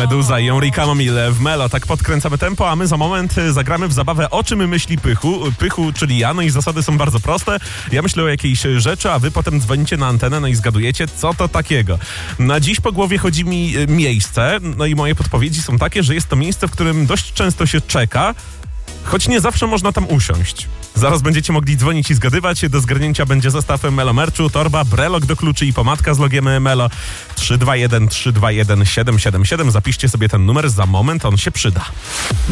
Meduza i Henri Camomile w Melo. Tak podkręcamy tempo, a my za moment zagramy w zabawę O czym myśli Pychu. Pychu, czyli ja, no i zasady są bardzo proste. Ja myślę o jakiejś rzeczy, a wy potem dzwonicie na antenę, no i zgadujecie, co to takiego. Na dziś po głowie chodzi mi miejsce, no i moje podpowiedzi są takie, że jest to miejsce, w którym dość często się czeka, choć nie zawsze można tam usiąść. Zaraz będziecie mogli dzwonić i zgadywać. Do zgarnięcia będzie zestaw Melo Merchu, torba, brelok do kluczy i pomadka z logiem Melo. 321 321 777. Zapiszcie sobie ten numer, za moment on się przyda.